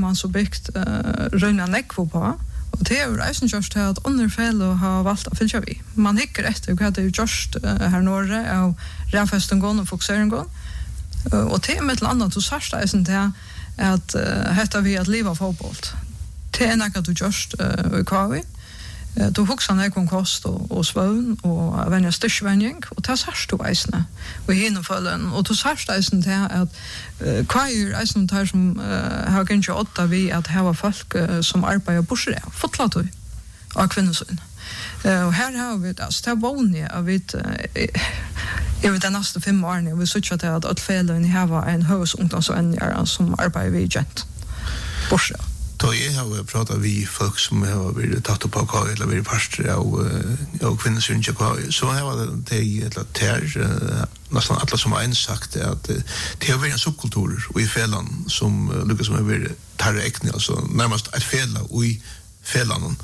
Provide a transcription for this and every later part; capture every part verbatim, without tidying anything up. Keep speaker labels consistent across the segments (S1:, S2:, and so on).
S1: man så byggt uh, røyna nekvo på, og det er jo reisen gjørst til at andre fel har valgt å fylke vi. Man hikker etter hva det er gjørst uh, her nåre av rævfestingen og fokuseringen, uh, og det er med til annet til sørste eisen til at uh, heter vi at livet av fotboll. Det er nekka du gjørst uh, i kvavi. Uh, du hokser nek om kost og, og svøvn og venja styrkvenning, og det er sørst du eisene og hinnefølgen. Og du sørst eisen til at uh, kvavi er eisen til som uh, har gynnt jo åtta vi at her var folk uh, som arbeider bursre, fotla du av kvinnesyn. Uh, og her har vi, altså det er vanlig at vi uh, jeg vet de neste fem årene, og vi sørger til at alle felene her var en høys ungdomsvenner som arbeider vi gent bursre.
S2: Då jag har pratat vi folk som har varit tatt på K eller varit pastor av av kvinnosyn i K, så har var det ett där nästan alla som har insagt att det har varit en subkultur och i felan som Lucas som har varit tar äkne alltså närmast ett fel och i felan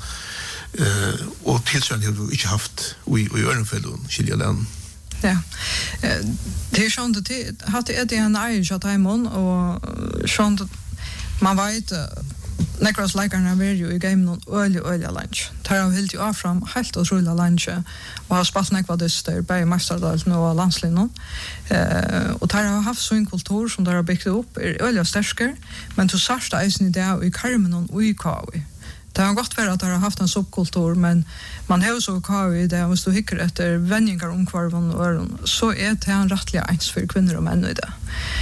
S2: eh och tillsvarande har vi inte haft och i öronfällen skilja den.
S1: Ja. Det är sånt att det hade det en ej så att hemon och sånt man vet Nekras leikarna var jo i game någon öl och öl lunch. Tar av helt ju av fram helt och rulla lunch och har spalt nekva dyster bei masterdalt nu och landslinjen. Eh och tar har haft så en kultur som där har byggt upp är öl och stärker, men till särsta isen i det i Carmen och i Kawi. Det har gått för att det har haft en subkultur, men man har så Kawi det och så hickar efter vänningar om kvarvan och så är det en rättliga ens för kvinnor och män i det.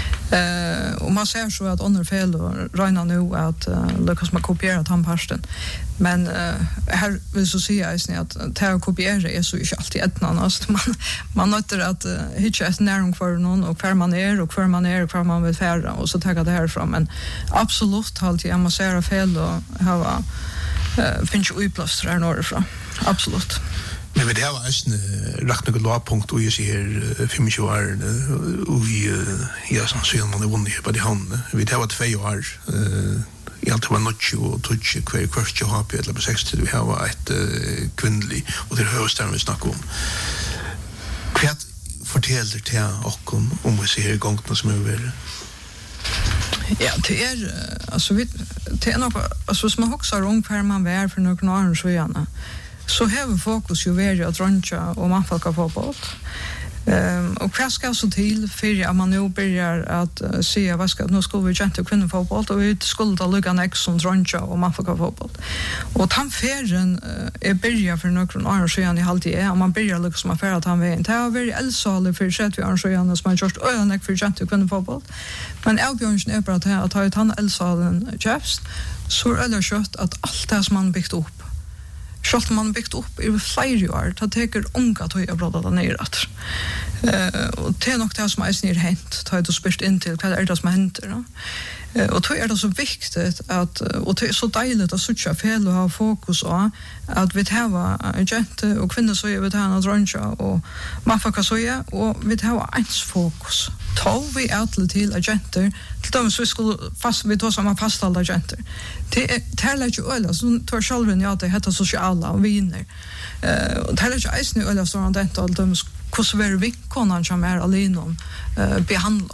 S1: Eh och man ser så att under fel och räna nu att uh, Lucas man kopierar tandpasten. Men uh, här vill så säga är att ta och kopiera är så inte alltid ett annat. Man man nöter att uh, hitta ett näring för någon och kvar man är och kvar man är och kvar man vill färra och så ta det här fram, men absolut halt jag man ser fel och ha uh, finns ju plåster norrifrån. Absolut.
S2: Men vi har en rakt något lågpunkt och jag ser femtio år och vi ja så ser man det vunnit på det hand. Vi har varit två år i allt var något och touch kvar kvar har på eller på sextio vi har ett kvinnlig och det hörs där vi snackar om. Kvart fortäller till och om vi ser gången som är över.
S1: Ja, det är alltså vi det är något alltså som man också har ungefär man var för några år så gärna. Så har fokus ju varit att dronja och man folk har fotboll. Um, och vad ska så till för att man nu börjar att uh, se vad ska nu ska vi inte kunna fotboll och vi skulle ta lugga next som dronja och man folk har fotboll. Och tamfärden uh, är börjar för några år sedan i halvtid är om man börjar liksom affär att han vet. Det har varit elsalig för tjugo år sedan som man just önek för inte kunna fotboll. Men Elbjörnsen är bara att att ha ett han elsalen Jeffs så är det kött att allt det som man byggt upp Självt man byggt upp i flera år, det teker unga tog jag bråda där nere. Uh, och det är nog det som är hänt, tar jag då spyrst in till vad är det som händer. Uh, och då är det så viktigt att, och det är så dejligt att sucha fel och ha fokus på att vi har gente och kvinnor så är vi har en dronja och mafaka så är och vi har ens fokus. Tog vi alla till agenter till dem så skulle fast vi tar samma fasthållda agenter. Det är tälla ju öl så tar själva ja det heter sociala och vinner. Eh och tälla ju är nu öl så runt det all dem hur så är vi konan som är alene eh behandla.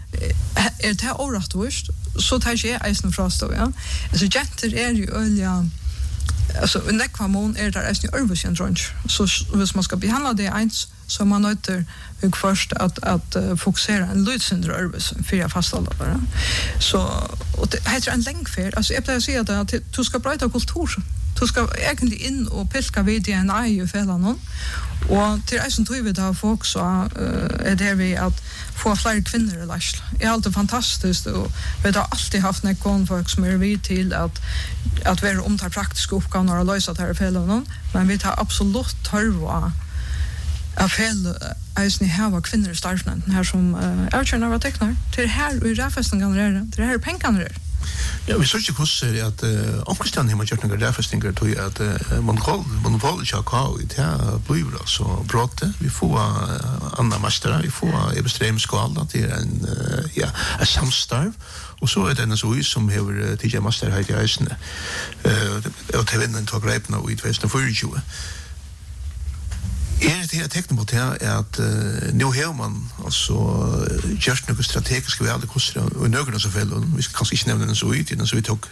S1: Är det orätt visst så tar jag isen frost ja. Alltså agenter är ju öl alltså en nekvamon är där är ju översen drunch så hvis man ska behandla det ens så man nöter och först att att uh, fokusera en lutsyndra översen för jag fasthålla bara så och det heter en längdfärd alltså jag säger att, att du ska bryta kultur du ska egentligen in och pilka vid D N A i fällan och till är som tror vi där folk så uh, är det vi att få fler kvinnor i Larsla. Det är alltid fantastiskt och vi har alltid haft en konfolk som är vid till att att vara omtar praktiska uppgifter och lösa det här fällan men vi tar absolut törva av fel eisen här var kvinnor i starten här som uh, är känner vad tecknar till här i räfesten generera till här pengarna där.
S2: Ja, vi såg ju kurser att omkring hemma gjort några räfestingar tog att man koll man får ju ha i det blir så bråte vi får andra mästare vi får extremskala till en ja en samstarv och så är det en så som har T J Master här i Eisen eh och till vinnen tog greppna i tjugohundratjugo. Är det här tecknet på det är att uh, nu har man alltså just några strategiska väl kurser och några så fel och vi ska kanske inte nämna den så ut innan så vi tog